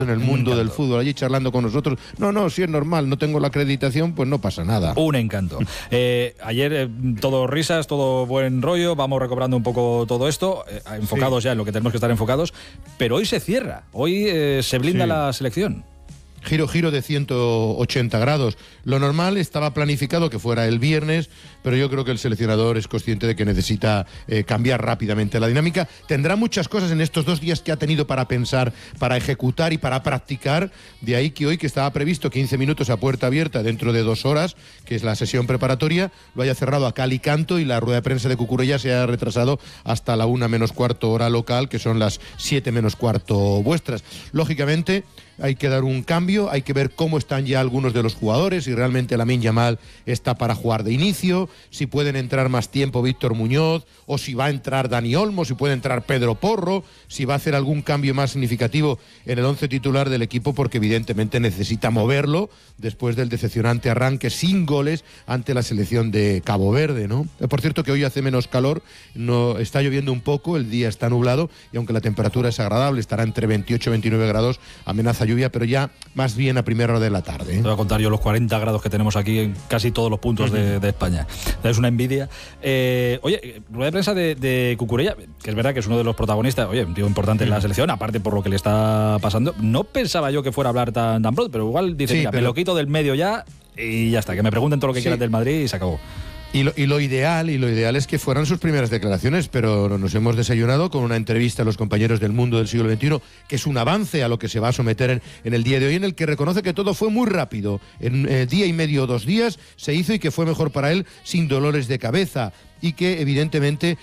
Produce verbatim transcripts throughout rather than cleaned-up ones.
en el mundo del fútbol, allí charlando con nosotros. No, no, si es normal, no tengo la acreditación, pues no pasa nada. Un encanto. Eh, ayer eh, todo risas, todo buen rollo, vamos recobrando un poco todo esto, eh, enfocados sí. ya en lo que tenemos que estar enfocados, pero hoy se cierra, hoy eh, se blinda sí. la selección. Giro, giro de ciento ochenta grados. Lo normal estaba planificado que fuera el viernes, pero yo creo que el seleccionador es consciente de que necesita eh, cambiar rápidamente la dinámica. Tendrá muchas cosas en estos dos días que ha tenido para pensar, para ejecutar y para practicar. De ahí que hoy, que estaba previsto quince minutos a puerta abierta dentro de dos horas, que es la sesión preparatoria, lo haya cerrado a cal y canto y la rueda de prensa de Cucurella se ha retrasado hasta la una menos cuarto hora local, que son las siete menos cuarto vuestras. Lógicamente, hay que dar un cambio, hay que ver cómo están ya algunos de los jugadores, si realmente Lamine Yamal está para jugar de inicio, si pueden entrar más tiempo Víctor Muñoz, o si va a entrar Dani Olmo, si puede entrar Pedro Porro, si va a hacer algún cambio más significativo en el once titular del equipo, porque evidentemente necesita moverlo después del decepcionante arranque sin goles ante la selección de Cabo Verde, ¿no? Por cierto que hoy hace menos calor, no está lloviendo un poco, el día está nublado, y aunque la temperatura es agradable, estará entre veintiocho y veintinueve grados, amenaza lluvia, pero ya más bien a primera hora de la tarde, ¿eh? Te voy a contar yo los cuarenta grados que tenemos aquí en casi todos los puntos uh-huh. de, de España. Es una envidia. Eh, oye, rueda de prensa de, de Cucurella, que es verdad que es uno de los protagonistas, oye, un tío importante uh-huh. en la selección, aparte por lo que le está pasando. No pensaba yo que fuera a hablar tan, tan pronto, pero igual dice, sí, mira, pero... me lo quito del medio ya y ya está, que me pregunten todo lo que sí. quieran del Madrid y se acabó. Y lo, y lo ideal y lo ideal es que fueran sus primeras declaraciones, pero nos hemos desayunado con una entrevista a los compañeros del Mundo del siglo veintiuno, que es un avance a lo que se va a someter en, en el día de hoy, en el que reconoce que todo fue muy rápido. En eh, día y medio o dos días se hizo y que fue mejor para él sin dolores de cabeza. Y que evidentemente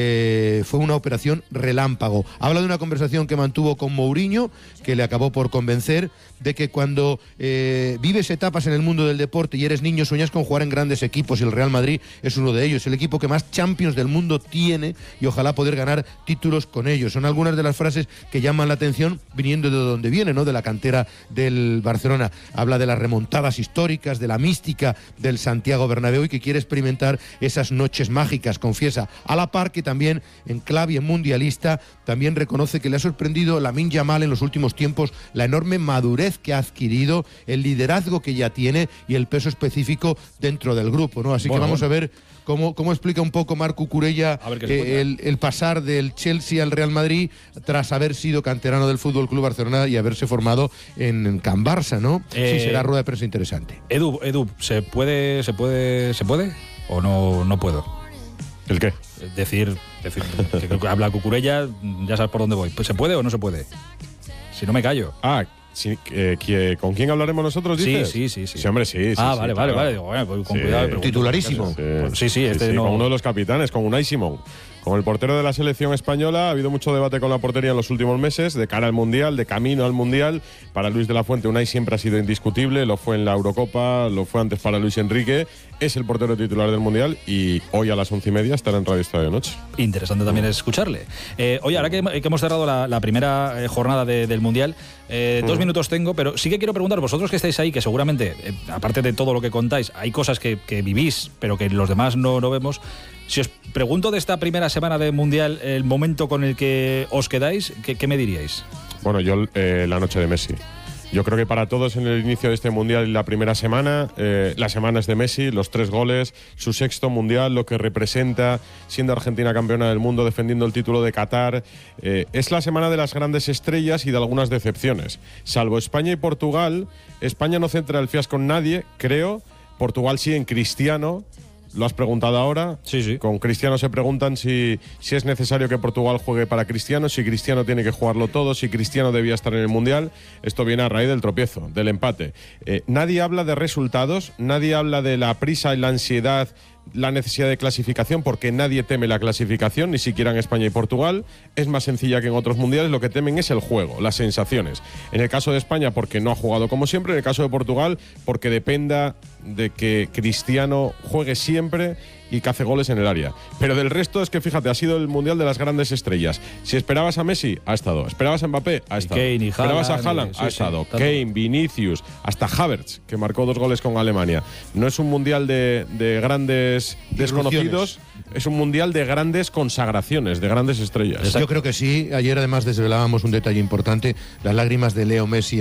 eh, fue una operación relámpago. Habla de una conversación que mantuvo con Mourinho, que le acabó por convencer de que cuando eh, vives etapas en el mundo del deporte y eres niño, sueñas con jugar en grandes equipos, y el Real Madrid es uno de ellos, el equipo que más Champions del mundo tiene, y ojalá poder ganar títulos con ellos. Son algunas de las frases que llaman la atención viniendo de donde viene, ¿no? De la cantera del Barcelona. Habla de las remontadas históricas, de la mística del Santiago Bernabéu, y que quiere experimentar esas noches mágicas. Confiesa, a la par que también en clave mundialista, también reconoce que le ha sorprendido Lamine Yamal en los últimos tiempos la enorme madurez que ha adquirido, el liderazgo que ya tiene y el peso específico dentro del grupo, ¿no? Así bueno, que vamos bueno. a ver cómo, cómo explica un poco Marc Cucurella eh, el, el pasar del Chelsea al Real Madrid tras haber sido canterano del Fútbol Club Barcelona y haberse formado en Can Barça, ¿no? Eh, sí, será rueda de prensa interesante. Edu, Edu, ¿se puede, se puede, se puede o no, no puedo? ¿El qué? Decir, decir que, que habla Cucurella, ya sabes por dónde voy. ¿Pues se puede o no se puede? Si no me callo. Ah, sí, eh, que, ¿con quién hablaremos nosotros, dices? Sí, sí, sí. Sí, sí hombre, sí. sí ah, sí, vale, sí, vale, claro. vale. Bueno, pues con sí, cuidado. Titularísimo. Sí, sí, sí, este sí, no... con uno de los capitanes, con Unai Simón. Con el portero de la selección española ha habido mucho debate con la portería en los últimos meses, de cara al Mundial, de camino al Mundial. Para Luis de la Fuente, Unai siempre ha sido indiscutible, lo fue en la Eurocopa, lo fue antes para Luis Enrique, es el portero titular del Mundial y hoy a las once y media estará en Radio Estadio Noche. Interesante también escucharle. Eh, oye, ahora que, que hemos cerrado la, la primera eh, jornada de, del Mundial, eh, dos mm. minutos tengo, pero sí que quiero preguntar, vosotros que estáis ahí, que seguramente, eh, aparte de todo lo que contáis, hay cosas que, que vivís, pero que los demás no, no vemos. Si os pregunto de esta primera semana de Mundial, el momento con el que os quedáis, ¿qué, qué me diríais? Bueno, yo eh, la noche de Messi. Yo creo que para todos en el inicio de este Mundial y la primera semana, eh, las semanas de Messi, los tres goles, su sexto Mundial, lo que representa, siendo Argentina campeona del mundo, defendiendo el título de Qatar. Eh, es la semana de las grandes estrellas y de algunas decepciones. Salvo España y Portugal, España no centra el fiasco en nadie, creo. Portugal sí en Cristiano. Lo has preguntado ahora. Sí, sí. Con Cristiano se preguntan si, si es necesario que Portugal juegue para Cristiano, si Cristiano tiene que jugarlo todo, si Cristiano debía estar en el Mundial. Esto viene a raíz del tropiezo, del empate. Eh, nadie habla de resultados, nadie habla de la prisa y la ansiedad, la necesidad de clasificación, porque nadie teme la clasificación, ni siquiera en España y Portugal. Es más sencilla que en otros mundiales. Lo que temen es el juego, las sensaciones. En el caso de España, porque no ha jugado como siempre. En el caso de Portugal, porque dependa de que Cristiano juegue siempre y que hace goles en el área. Pero del resto es que, fíjate, ha sido el mundial de las grandes estrellas. Si esperabas a Messi, ha estado. Esperabas a Mbappé, ha estado. Y Kane y esperabas Haaland, a Haaland, y, ha sí, estado. Sí, Kane, Vinicius, hasta Havertz, que marcó dos goles con Alemania. No es un mundial de, de grandes desconocidos, es un mundial de grandes consagraciones, de grandes estrellas. Yo creo que sí. Ayer además desvelábamos un detalle importante, las lágrimas de Leo Messi